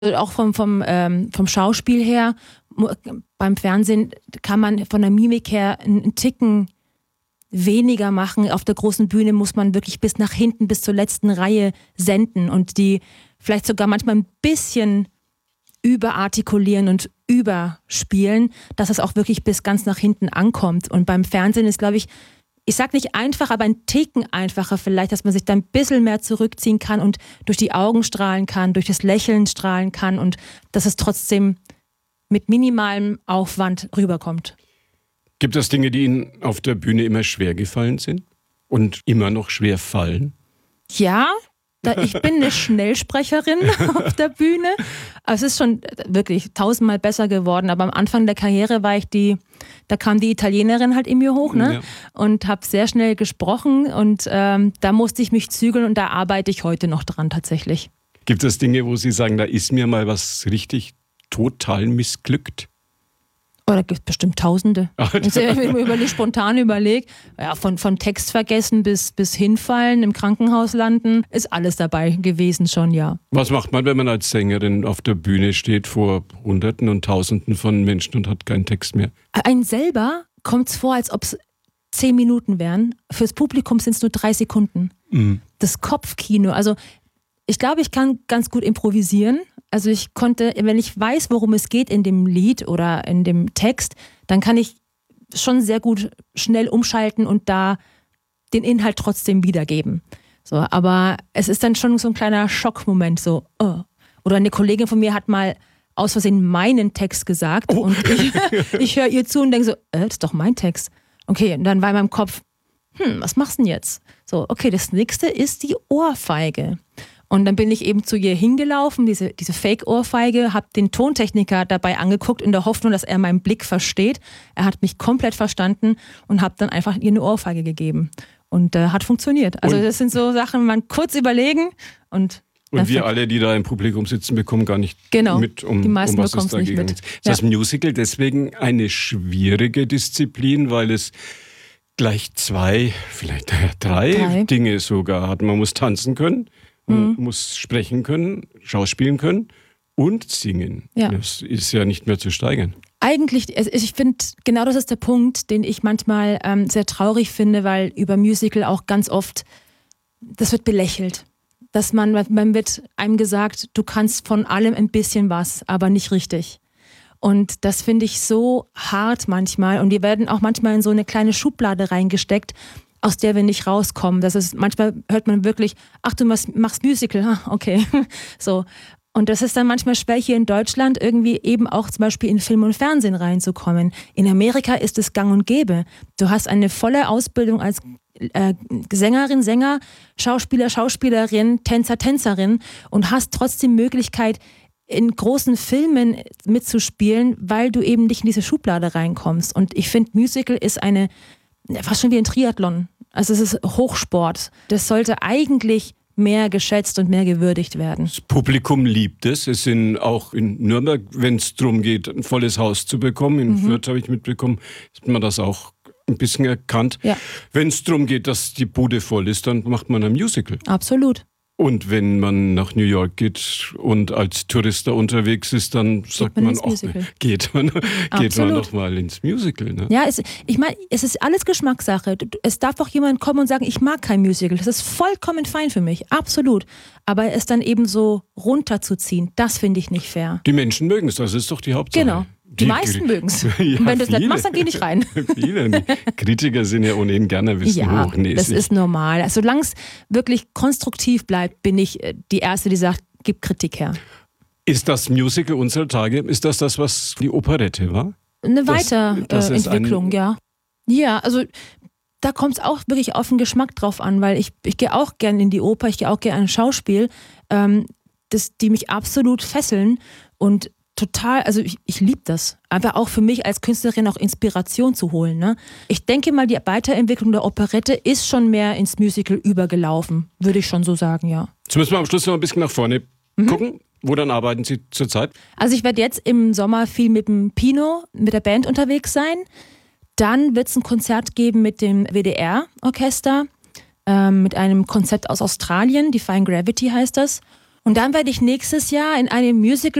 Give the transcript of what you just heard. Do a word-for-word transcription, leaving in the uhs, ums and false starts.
Auch vom, vom, ähm, vom Schauspiel her, beim Fernsehen kann man von der Mimik her einen Ticken weniger machen. Auf der großen Bühne muss man wirklich bis nach hinten, bis zur letzten Reihe senden und die vielleicht sogar manchmal ein bisschen überartikulieren und überspielen, dass es auch wirklich bis ganz nach hinten ankommt. Und beim Fernsehen ist, glaube ich, ich sag nicht einfach, aber ein Ticken einfacher vielleicht, dass man sich da ein bisschen mehr zurückziehen kann und durch die Augen strahlen kann, durch das Lächeln strahlen kann und dass es trotzdem mit minimalem Aufwand rüberkommt. Gibt es Dinge, die Ihnen auf der Bühne immer schwer gefallen sind und immer noch schwer fallen? Ja, da, ich bin eine Schnellsprecherin auf der Bühne. Also es ist schon wirklich tausendmal besser geworden. Aber am Anfang der Karriere war ich die, da kam die Italienerin halt in mir hoch, ne? Ja. Und habe sehr schnell gesprochen und ähm, da musste ich mich zügeln und da arbeite ich heute noch dran tatsächlich. Gibt es Dinge, wo Sie sagen, da ist mir mal was richtig total missglückt? Oh, da gibt es bestimmt Tausende. Wenn ich mir über, spontan überlege, ja, von, von Text vergessen bis, bis hinfallen, im Krankenhaus landen, ist alles dabei gewesen schon, ja. Was macht man, wenn man als Sängerin auf der Bühne steht vor Hunderten und Tausenden von Menschen und hat keinen Text mehr? Einen selber kommt es vor, als ob es zehn Minuten wären. Fürs Publikum sind es nur drei Sekunden. Mhm. Das Kopfkino, also ich glaube, ich kann ganz gut improvisieren. Also ich konnte, wenn ich weiß, worum es geht in dem Lied oder in dem Text, dann kann ich schon sehr gut schnell umschalten und da den Inhalt trotzdem wiedergeben. So, aber es ist dann schon so ein kleiner Schockmoment, so, oh. Oder eine Kollegin von mir hat mal aus Versehen meinen Text gesagt oh. und ich, ich höre ihr zu und denke so, äh, das ist doch mein Text. Okay, und dann war in meinem Kopf, hm, was machst du denn jetzt? So, okay, das nächste ist die Ohrfeige. Und dann bin ich eben zu ihr hingelaufen, diese, diese Fake-Ohrfeige, habe den Tontechniker dabei angeguckt in der Hoffnung, dass er meinen Blick versteht. Er hat mich komplett verstanden und habe dann einfach ihr eine Ohrfeige gegeben. Und äh, hat funktioniert. Also und das sind so Sachen, man kurz überlegen und... Und wir alle, die da im Publikum sitzen, bekommen gar nicht genau, mit, um, die meisten um was es dagegen nicht mit. geht. Ist das Musical deswegen eine schwierige Disziplin, weil es gleich zwei, vielleicht drei, drei. Dinge sogar hat? Man muss tanzen können. Man mhm. muss sprechen können, schauspielen können und singen. Ja. Das ist ja nicht mehr zu steigern. Eigentlich, also ich finde, genau das ist der Punkt, den ich manchmal ähm, sehr traurig finde, weil über Musical auch ganz oft, das wird belächelt. Dass man, man wird einem gesagt, du kannst von allem ein bisschen was, aber nicht richtig. Und das finde ich so hart manchmal. Und die werden auch manchmal in so eine kleine Schublade reingesteckt, aus der wir nicht rauskommen. Das ist, manchmal hört man wirklich, ach, du machst, machst Musical, ah, okay. So. Und das ist dann manchmal schwer, hier in Deutschland irgendwie eben auch zum Beispiel in Film und Fernsehen reinzukommen. In Amerika ist es gang und gäbe. Du hast eine volle Ausbildung als äh, Sängerin, Sänger, Schauspieler, Schauspielerin, Tänzer, Tänzerin und hast trotzdem Möglichkeit, in großen Filmen mitzuspielen, weil du eben nicht in diese Schublade reinkommst. Und ich finde, Musical ist eine fast schon wie ein Triathlon. Also es ist Hochsport. Das sollte eigentlich mehr geschätzt und mehr gewürdigt werden. Das Publikum liebt es. Es sind auch in Nürnberg, wenn es darum geht, ein volles Haus zu bekommen. In mhm. Fürth habe ich mitbekommen, hat man das auch ein bisschen erkannt. Ja. Wenn es darum geht, dass die Bude voll ist, dann macht man ein Musical. Absolut. Und wenn man nach New York geht und als Tourist da unterwegs ist, dann geht sagt man, man auch, geht man, geht man noch mal ins Musical. Ne? Ja, es, ich meine, es ist alles Geschmackssache. Es darf auch jemand kommen und sagen, ich mag kein Musical. Das ist vollkommen fein für mich, absolut. Aber es dann eben so runterzuziehen, das finde ich nicht fair. Die Menschen mögen es, das ist doch die Hauptsache. Genau. Die, die meisten mögen es. Ja, und wenn du es nicht machst, dann geh nicht rein. Viele. Die Kritiker sind ja ohnehin gerne ein bisschen ja, hochnäsig. Das ist normal. Solange es wirklich konstruktiv bleibt, bin ich die Erste, die sagt, gib Kritik her. Ist das Musical unserer Tage, ist das das, was die Operette war? Eine Weiterentwicklung, ein ja. Ja, also da kommt es auch wirklich auf den Geschmack drauf an, weil ich, ich gehe auch gern in die Oper, ich gehe auch gerne in ein Schauspiel, ähm, das, die mich absolut fesseln und total, also ich, ich liebe das. Aber auch für mich als Künstlerin auch Inspiration zu holen. Ne? Ich denke mal, die Weiterentwicklung der Operette ist schon mehr ins Musical übergelaufen, würde ich schon so sagen, ja. Jetzt müssen wir am Schluss noch ein bisschen nach vorne mhm. gucken. Wo dann arbeiten Sie zurzeit? Also ich werde jetzt im Sommer viel mit dem Pino, mit der Band unterwegs sein. Dann wird es ein Konzert geben mit dem W D R-Orchester, ähm, mit einem Konzept aus Australien, Defying Gravity heißt das. Und dann werde ich nächstes Jahr in einem Musical